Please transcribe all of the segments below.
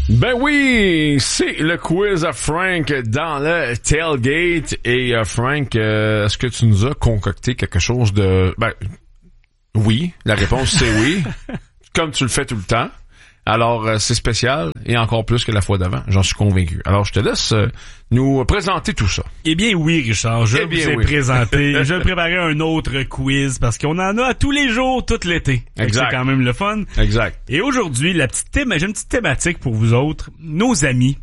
Ben oui, c'est le quiz à Frank dans le tailgate. Et Frank, est-ce que tu nous as concocté quelque chose de... Ben, oui, la réponse c'est oui, comme tu le fais tout le temps. Alors, c'est spécial et encore plus que la fois d'avant, j'en suis convaincu. Alors, je te laisse nous présenter tout ça. Eh bien oui, Richard, je vous ai présenté, je vais préparer un autre quiz parce qu'on en a tous les jours, tout l'été. Exact. C'est quand même le fun. Exact. Et aujourd'hui, j'ai une petite thématique pour vous autres, nos amis,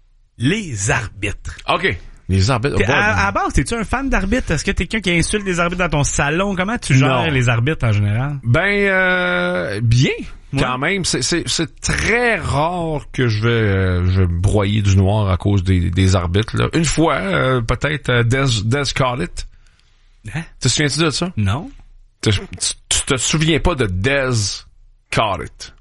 les arbitres. OK. Les arbitres. À base, es-tu un fan d'arbitres? Est-ce que t'es quelqu'un qui insulte des arbitres dans ton salon? Comment tu gères les arbitres en général? Ben, bien. Quand même, c'est très rare que je vais broyer du noir à cause des arbitres, là. Une fois, peut-être, Des Collett. Hein? Tu te souviens-tu de ça? Non. Tu te souviens pas de Des Collett?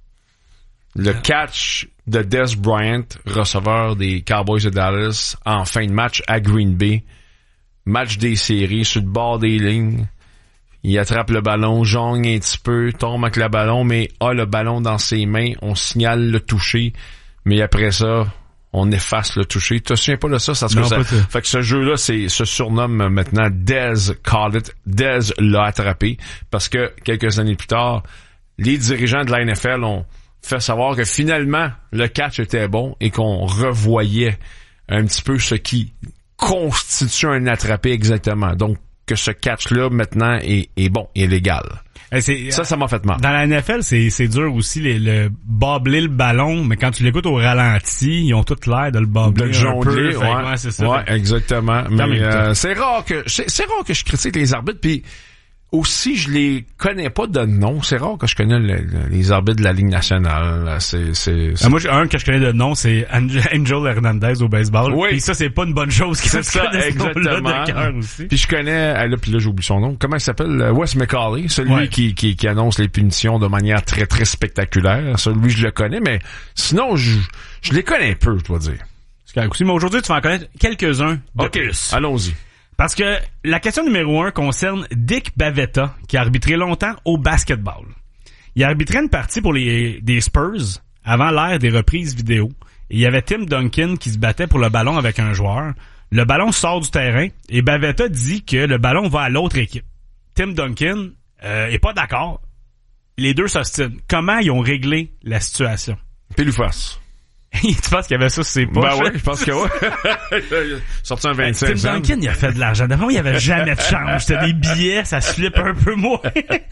Le catch de Des Bryant, receveur des Cowboys de Dallas, en fin de match à Green Bay. Match des séries, sur le bord des lignes. Il attrape le ballon, jongle un petit peu, tombe avec le ballon, mais a le ballon dans ses mains. On signale le toucher, mais après ça, on efface le toucher. Tu te souviens pas de ça? Fait que ce jeu-là, se surnomme maintenant Des Collett. Des l'a attrapé parce que quelques années plus tard, les dirigeants de la NFL ont fait savoir que finalement, le catch était bon et qu'on revoyait un petit peu ce qui constitue un attrapé exactement. Donc, que ce catch-là, maintenant, est bon, est légal. Ça m'a fait mal. Dans la NFL, c'est dur aussi, le bobler le ballon, mais quand tu l'écoutes au ralenti, ils ont tout l'air de le bobler. De le jongler, ouais, c'est ça. Ouais, exactement. Mais c'est rare que je critique les arbitres, puis aussi, je les connais pas de nom. C'est rare que je connais les arbitres de la Ligue nationale. Moi, un que je connais de nom, c'est Angel Hernandez au baseball. Oui. Puis ça, c'est pas une bonne chose. C'est ça, exactement. De cœur aussi. Puis je connais, puis là, j'oublie son nom. Comment il s'appelle? Wes McCauley. Celui qui annonce les punitions de manière très, très spectaculaire. Celui, je le connais, mais sinon, je les connais peu, je dois dire. Mais aujourd'hui, tu vas en connaître quelques-uns de plus. Allons-y. Parce que la question numéro 1 concerne Dick Bavetta, qui a arbitré longtemps au basketball. Il a arbitré une partie pour des Spurs avant l'ère des reprises vidéo. Et il y avait Tim Duncan qui se battait pour le ballon avec un joueur. Le ballon sort du terrain et Bavetta dit que le ballon va à l'autre équipe. Tim Duncan est pas d'accord. Les deux s'ostinent. Comment ils ont réglé la situation? Pile ou face? Tu penses qu'il y avait ça sur ses poches? Ben oui, je pense que oui. Sorti un 25 Tim Duncan, il a fait de l'argent. D'avant, il y avait jamais de change. C'était des billets, ça se flippe un peu moins.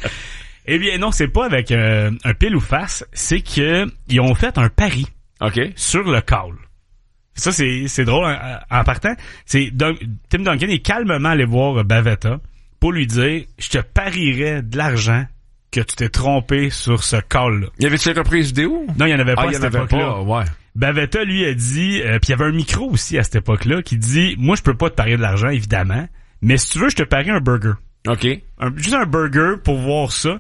Eh bien, non, c'est pas avec un pile ou face. C'est que ils ont fait un pari. OK. Sur le call. Ça, c'est drôle en partant. Tim Duncan est calmement allé voir Bavetta pour lui dire, je te parierais de l'argent que tu t'es trompé sur ce call-là. Il y avait-tu les reprises vidéo? Non, il y en avait pas à cette époque-là. Ouais. Bavetta, lui, a dit, puis il y avait un micro aussi à cette époque-là, qui dit, moi, je peux pas te parier de l'argent, évidemment, mais si tu veux, je te parie un burger. OK. Juste un burger pour voir ça.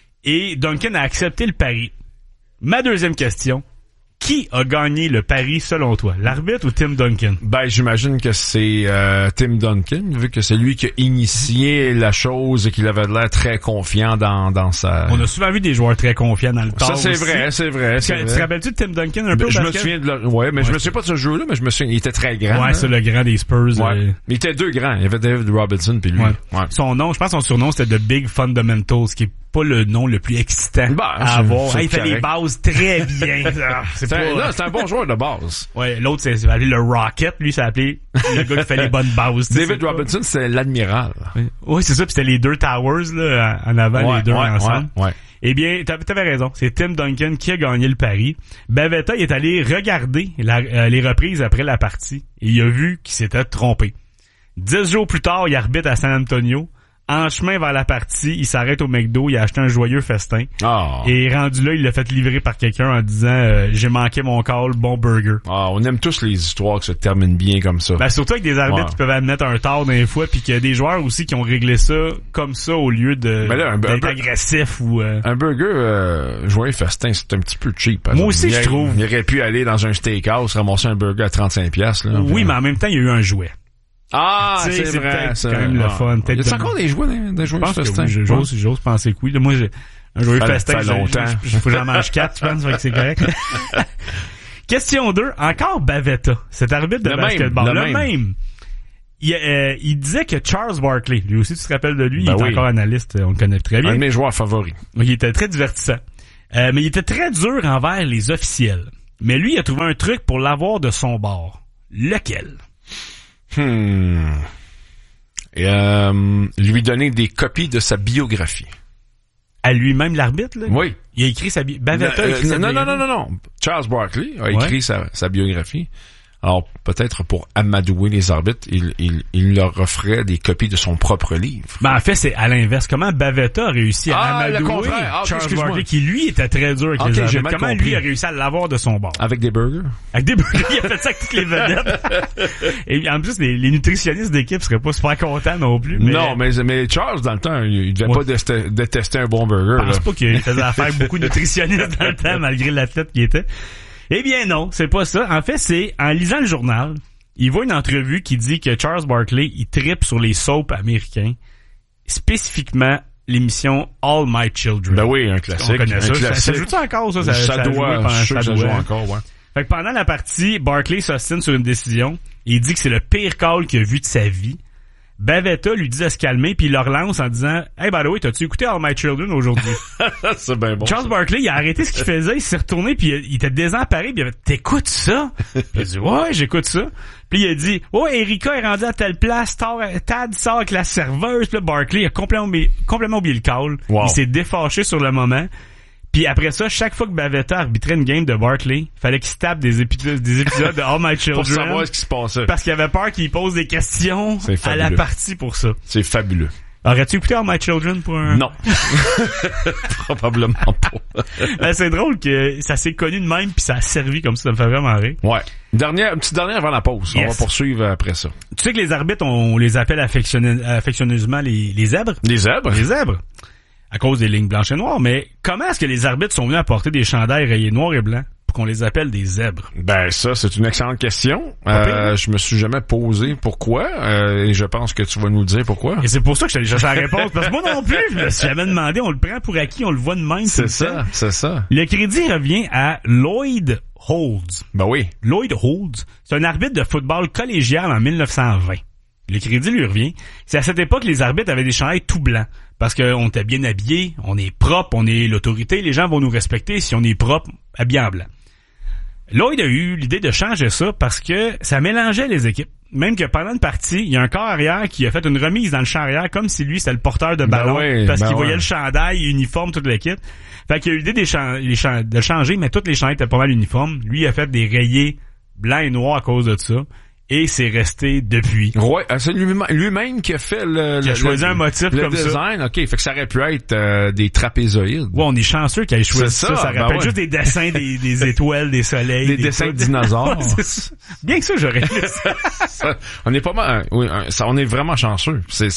Et Duncan a accepté le pari. Ma deuxième question, qui a gagné le pari selon toi? L'arbitre ou Tim Duncan? Ben, j'imagine que c'est Tim Duncan, vu que c'est lui qui a initié la chose et qu'il avait l'air très confiant dans sa... On a souvent vu des joueurs très confiants dans le temps. Ça, c'est vrai. Tu te rappelles-tu de Tim Duncan un peu au basket? Je me souviens je me souviens pas de ce jeu-là, mais je me souviens, il était très grand. Ouais, c'est le grand des Spurs. Ouais. Mais il était deux grands. Il y avait David Robinson puis lui. Ouais. Son nom, je pense son surnom, c'était The Big Fundamentals, qui est pas le nom le plus excitant à avoir. Il fait les bases très bien. C'est un bon joueur de base. Ouais, l'autre c'est appelé le Rocket, lui c'est appelé le gars qui fait les bonnes bases. David Robinson, c'est l'admiral. Oui, c'est ça, puis c'était les deux Towers là en avant, les deux ensemble. Ouais. Eh bien, t'avais raison, c'est Tim Duncan qui a gagné le pari. Bavetta il est allé regarder les reprises après la partie et il a vu qu'il s'était trompé. 10 jours plus tard, il arbitre à San Antonio. En chemin vers la partie, il s'arrête au McDo, il a acheté un joyeux festin. Oh. Et rendu là, il l'a fait livrer par quelqu'un en disant j'ai manqué mon call, bon burger. On aime tous les histoires qui se terminent bien comme ça. Ben surtout avec des arbitres qui peuvent admettre un tort des fois, puis qu'il y a des joueurs aussi qui ont réglé ça comme ça au lieu d'être agressif ou un burger joyeux festin, c'est un petit peu cheap. Moi aussi je trouve. Il aurait pu aller dans un steakhouse ramasser un burger à 35$. Là, oui, mais en même temps, il y a eu un jouet. Ah, c'est vrai. C'est quand même le fun. Il y a encore des jouets festin? J'ose penser que oui. Moi, j'ai un joyeux festin. Ça fait longtemps. Faut que j'en mange 4, je pense, fait que c'est correct. Question 2, encore Bavetta, cet arbitre de basketball. Le même. Il disait que Charles Barkley, lui aussi tu te rappelles de lui, il est encore analyste, on le connaît très bien. Un de mes joueurs favoris. Il était très divertissant. Mais il était très dur envers les officiels. Mais lui, il a trouvé un truc pour l'avoir de son bord. Lequel? Lui donner des copies de sa biographie. À lui-même l'arbitre, là? Oui. Il a écrit sa biographie. Bavetta a écrit sa biographie. Non. Charles Barkley a écrit sa biographie. Alors, peut-être pour amadouer les arbitres, il leur offrait des copies de son propre livre. En fait, c'est à l'inverse. Comment Bavetta a réussi à amadouer Charles Barkley, qui lui était très dur avec les arbitres. Comment lui a réussi à l'avoir de son bord? Avec des burgers? Avec des burgers. Il a fait ça avec toutes les vedettes. Et en plus, les nutritionnistes d'équipe seraient pas super contents non plus. Non, mais Charles, dans le temps, il devait pas détester un bon burger. Je pense pas qu'il faisait affaire beaucoup de nutritionnistes dans le temps, malgré l'athlète qu'il était. Eh bien non, c'est pas ça. En fait, c'est en lisant le journal, il voit une entrevue qui dit que Charles Barkley, il trippe sur les soaps américains, spécifiquement l'émission All My Children. Ben oui, un classique. On connaît ça. Ça joue ça encore, ça? Ça joue encore, ouais. Fait que pendant la partie, Barkley s'ostine sur une décision. Il dit que c'est le pire call qu'il a vu de sa vie. Bavetta lui dit de se calmer, puis il le relance en disant « Hey, by the way, t'as-tu écouté All My Children aujourd'hui? » C'est bien bon. Charles Barkley, il a arrêté ce qu'il faisait, il s'est retourné, puis il était désemparé, puis il a fait « T'écoutes ça? » Puis il a dit « Ouais, j'écoute ça. » Puis il a dit « Oh, Erika est rendue à telle place, Tad sort avec la serveuse. » Puis là, Barkley a complètement oublié le call. Wow. Il s'est défâché sur le moment. Puis après ça, chaque fois que Bavetta arbitrait une game de Barkley, fallait qu'il se tape des épisodes de All My Children. Pour savoir ce qui se passait. Parce qu'il avait peur qu'il pose des questions à la partie pour ça. C'est fabuleux. Aurais-tu écouté All My Children pour un... Non. Probablement pas. C'est drôle que ça s'est connu de même puis ça a servi comme ça me fait vraiment rire. Ouais. Une petite dernière avant la pause. Yes. On va poursuivre après ça. Tu sais que les arbitres, on les appelle affectionneusement les zèbres? Les zèbres? Les zèbres. À cause des lignes blanches et noires, mais comment est-ce que les arbitres sont venus apporter des chandails rayés noirs et blancs pour qu'on les appelle des zèbres? Ben ça, c'est une excellente question. Je me suis jamais posé pourquoi, et je pense que tu vas nous dire pourquoi. Et c'est pour ça que je t'ai cherché la réponse, parce que moi non plus, je me suis jamais demandé, on le prend pour acquis, on le voit de même. C'est ça. Le crédit revient à Lloyd Holds. Ben oui. Lloyd Holds, c'est un arbitre de football collégial en 1920. Le crédit lui revient. C'est à cette époque que les arbitres avaient des chandails tout blancs. Parce qu'on était bien habillés, on est propre, on est l'autorité, les gens vont nous respecter si on est propre, habillé en blanc. Lloyd a eu l'idée de changer ça parce que ça mélangeait les équipes. Même que pendant une partie, il y a un corps arrière qui a fait une remise dans le champ arrière comme si lui c'était le porteur de ballon parce qu'il voyait le chandail, uniforme, toute l'équipe. Fait qu'il a eu l'idée de le changer, mais toutes les chandails étaient pas mal uniformes. Lui il a fait des rayés blancs et noirs à cause de ça. Et c'est resté depuis. Ouais, c'est lui-même qui a fait qui a choisi un motif comme ça. Le design, OK. Fait que ça aurait pu être des trapézoïdes. Ouais, on est chanceux qu'il ait choisi ça. Ça rappelle juste des dessins des étoiles, des soleils. Des dessins de dinosaures. Bien que ça, j'aurais fait ça. On est pas mal, oui, on est vraiment chanceux.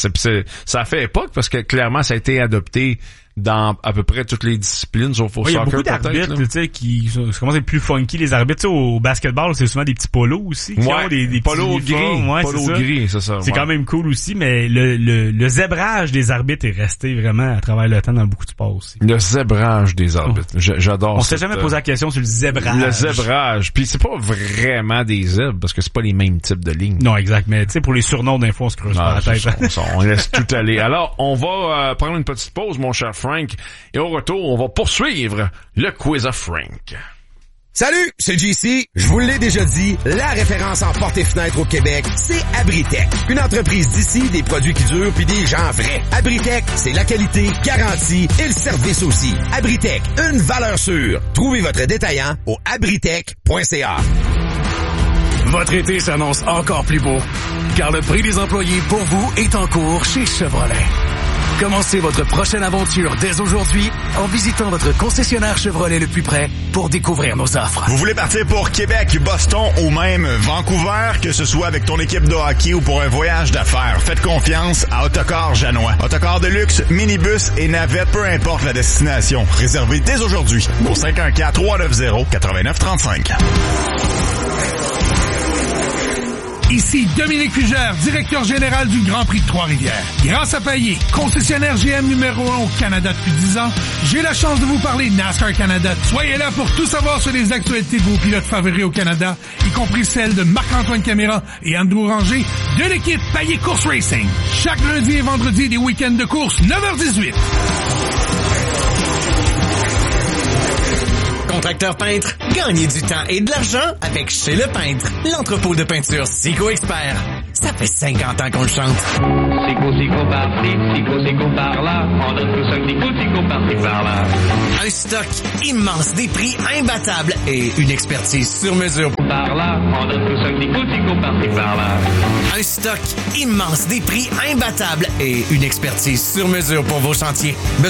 Ça a fait époque parce que clairement, ça a été adopté dans à peu près toutes les disciplines, sauf au soccer. Il y a beaucoup d'arbitres, tu sais, qui commencent à être plus funky, les arbitres. Tu sais, au basketball, c'est souvent des petits polos aussi. Qui ont des polos gris. Ouais, polos gris, c'est ça. C'est quand même cool aussi, mais le zébrage des arbitres est resté vraiment à travers le temps dans beaucoup de sports aussi. Le zébrage des arbitres. J'adore ça. On s'est jamais posé la question sur le zébrage. Le zébrage. Puis c'est pas vraiment des zèbres, parce que c'est pas les mêmes types de lignes. Non, exact. Mais tu sais, pour les surnoms d'infos, on se creuse pas la tête. On laisse tout aller. Alors, on va prendre une petite pause, mon cher Frank. Et au retour, on va poursuivre le quiz of Frank. Salut, c'est JC. Je vous l'ai déjà dit, la référence en portes et fenêtres au Québec, c'est Abritech. Une entreprise d'ici, des produits qui durent puis des gens vrais. Abritech, c'est la qualité garantie et le service aussi. Abritech, une valeur sûre. Trouvez votre détaillant au abritech.ca. Votre été s'annonce encore plus beau, car le prix des employés pour vous est en cours chez Chevrolet. Commencez votre prochaine aventure dès aujourd'hui en visitant votre concessionnaire Chevrolet le plus près pour découvrir nos offres. Vous voulez partir pour Québec, Boston ou même Vancouver, que ce soit avec ton équipe de hockey ou pour un voyage d'affaires, faites confiance à Autocar Janois. Autocar de luxe, minibus et navette, peu importe la destination. Réservez dès aujourd'hui au 514-390-8935. Ici Dominique Fugère, directeur général du Grand Prix de Trois-Rivières. Grâce à Payet, concessionnaire GM numéro 1 au Canada depuis 10 ans, j'ai la chance de vous parler NASCAR Canada. Soyez là pour tout savoir sur les actualités de vos pilotes favoris au Canada, y compris celles de Marc-Antoine Caméra et Andrew Ranger de l'équipe Payet Course Racing. Chaque lundi et vendredi des week-ends de course, 9h18. Contracteur peintre, gagnez du temps et de l'argent avec Chez Le Peintre, l'entrepôt de peinture Sico Expert. Ça fait 50 ans qu'on le chante. Sico par-ci, Sico par-là, on donne tout ça, Sico par-ci par-là. Un stock immense, des prix imbattables et une expertise sur mesure. Par-là, on donne tout ça, Sico par-ci par-là. Un stock immense, des prix imbattables et une expertise sur mesure pour vos chantiers.